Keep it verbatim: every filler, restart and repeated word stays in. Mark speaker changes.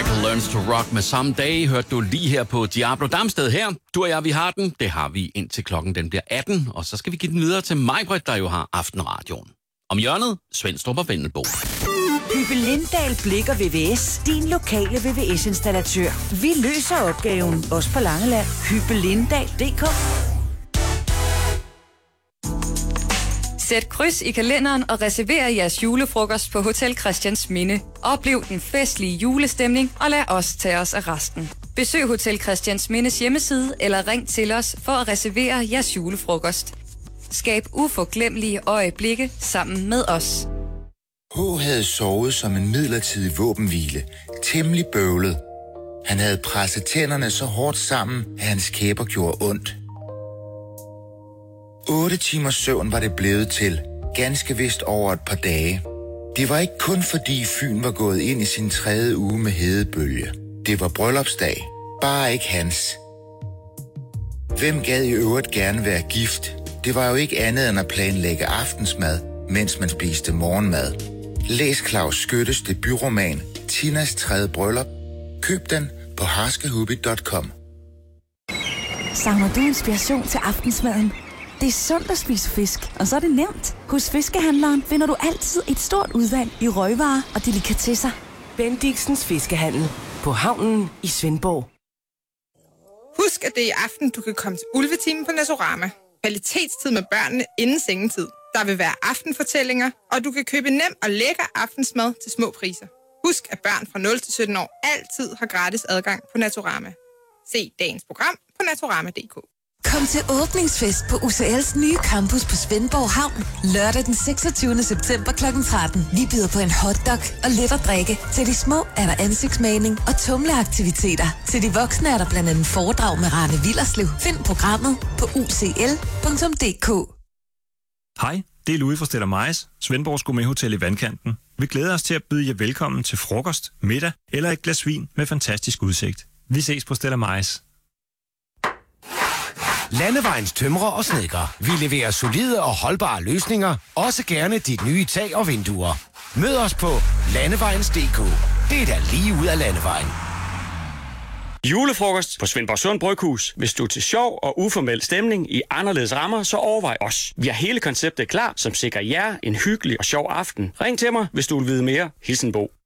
Speaker 1: Michael Learns to Rock med Someday, hørte du lige her på Diablo Damsted her. Du og jeg, vi har den. Det har vi indtil klokken den bliver atten, og så skal vi give den videre til Majbrit, der jo har Aftenradioen. Om hjørnet, Svendstrup og Vendelbo.
Speaker 2: Hyppe Lindahl Blik og V V S, din lokale V V S-installatør. Vi løser opgaven, også på Langeland. Hyppe Lindahl punktum d k.
Speaker 3: Sæt kryds i kalenderen og reserver jeres julefrokost på Hotel Christiansminde. Oplev den festlige julestemning og lad os tage os af resten. Besøg Hotel Christiansmindes hjemmeside eller ring til os for at reservere jeres julefrokost. Skab uforglemmelige øjeblikke sammen med os.
Speaker 4: H havde sovet som en midlertidig våbenhvile. Temmelig bøvlet. Han havde presset tænderne så hårdt sammen, at hans kæber gjorde ondt. Otte timers søvn var det blevet til, ganske vist over et par dage. Det var ikke kun fordi Fyn var gået ind i sin tredje uge med hedebølge. Det var bryllupsdag, bare ikke hans. Hvem gad i øvrigt gerne være gift? Det var jo ikke andet end at planlægge aftensmad, mens man spiste morgenmad. Læs Claus Skyttes debutroman Tinas tredje bryllup. Køb den på harskehubby punktum com.
Speaker 2: Savner du inspiration til aftensmaden? Det er sundt at spise fisk, og så er det nemt. Hos Fiskehandleren finder du altid et stort udvalg i røgvarer og delikatesser.
Speaker 5: Bendiksens Fiskehandel på havnen i Svendborg.
Speaker 6: Husk, at det er i aften, du kan komme til Ulvetimen på Nasorama. Kvalitetstid med børnene inden sengetid. Der vil være aftenfortællinger, og du kan købe nem og lækker aftensmad til små priser. Husk, at børn fra nul til sytten år altid har gratis adgang på Nasorama. Se dagens program på nasorama punktum d k.
Speaker 7: Kom til åbningsfest på U C L's nye campus på Svendborg Havn lørdag den seksogtyvende september klokken tretten. Vi byder på en hotdog og lidt at drikke. Til de små er der ansigtsmaling og tumleaktiviteter. Til de voksne er der blandt andet foredrag med Rane Willerslev. Find programmet på u c l punktum d k.
Speaker 8: Hej, det er Louis fra Stella Majs, Svendborgs Gourmet-hotel i Vandkanten. Vi glæder os til at byde jer velkommen til frokost, middag eller et glas vin med fantastisk udsigt. Vi ses på Stella Majs.
Speaker 9: Landevejens tømrer og snedker. Vi leverer solide og holdbare løsninger, også gerne dit nye tag og vinduer. Mød os på landevejens punktum d k. Det er da lige ud af landevejen.
Speaker 10: Julefrokost på Svendborg Sund Bryghus. Hvis du er til sjov og uformel stemning i anderledes rammer, så overvej os. Vi har hele konceptet klar, som sikrer jer en hyggelig og sjov aften. Ring til mig, hvis du vil vide mere. Hilsen Bo.